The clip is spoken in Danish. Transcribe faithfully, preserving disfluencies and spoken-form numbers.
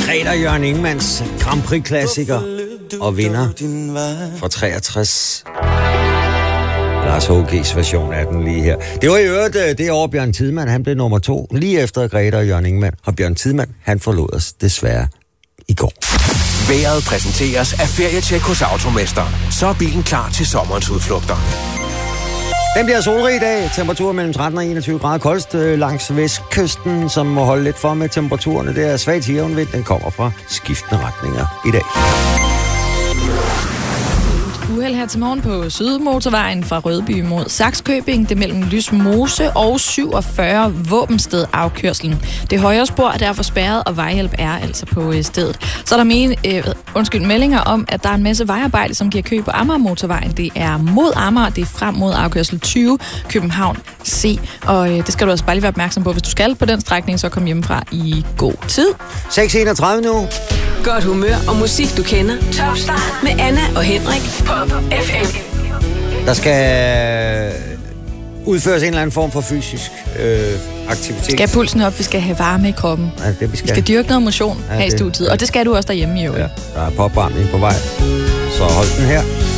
Greta og Jørgen Ingemanns Grand Prix-klassiker og vinder fra treogtres. Lars H G's version af den lige her. Det var i øvrigt det år, Bjørn Tidemand, han blev nummer to. Lige efter Greta og Jørgen Ingemann. Og Bjørn Tidemand, han forlod os desværre i går. Vejret præsenteres af Ferietjek hos Automester. Så er bilen klar til sommerens udflugter. Den bliver solrig i dag. Temperatur mellem tretten og enogtyve grader koldst langs vestkysten, som må holde lidt for med temperaturerne. Det er svagt jævnvind. Den kommer fra skiftende retninger i dag. Uheld her til morgen på Sydmotorvejen fra Rødby mod Sakskøbing. Det er mellem Lysmose og syvogfyrre Våbensted afkørslen. Det højre spor er derfor spærret, og vejhjælp er altså på stedet. Så er der men, øh, undskyld, meldinger om, at der er en masse vejarbejde, som giver kø på Amager Motorvejen. Det er mod Amager, det er frem mod afkørsel tyve, København C. Og øh, det skal du altså bare lige være opmærksom på, hvis du skal på den strækning, så kom hjemmefra i god tid. seks enogtredive nu. Godt humør og musik, du kender. Top Start med Anna og Henrik på F M. Der skal udføres en eller anden form for fysisk øh, aktivitet. Vi skal have pulsen op, vi skal have varme i kroppen. Ja, det, vi, skal. vi skal dyrke noget motion ja, her det, i studiet, og det skal du også derhjemme i øvrigt. Ja, der er popvarmning på vej. Så hold den her.